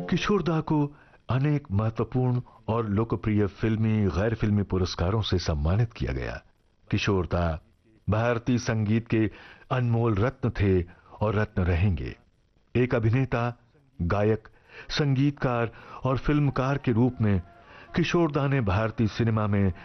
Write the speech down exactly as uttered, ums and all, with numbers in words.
किशोरदा को अनेक महत्वपूर्ण और लोकप्रिय फिल्मी गैर फिल्मी पुरस्कारों से सम्मानित किया गया। किशोरदा भारतीय संगीत के अनमोल रत्न थे और रत्न रहेंगे। एक अभिनेता, गायक, संगीतकार और फिल्मकार के रूप में किशोरदा ने भारतीय सिनेमा में